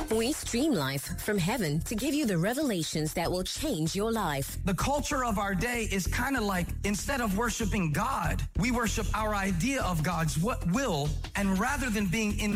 We stream life from heaven to give you the revelations that will change your life. The culture of our day is kind of like, instead of worshiping God, we worship our idea of God's will, and rather than being in